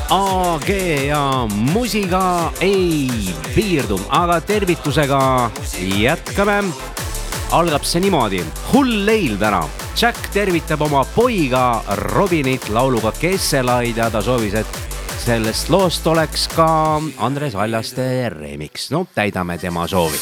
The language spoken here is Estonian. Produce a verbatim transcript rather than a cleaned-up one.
A G ja musiga ei piirdu, aga tervitusega jätkame. Algab see niimoodi. Hull leil täna. Jack tervitab oma poiga Robinit lauluga Kesselaid ja ta soovis, et sellest loost oleks ka Andres Aljaste remix. No täidame tema soovi.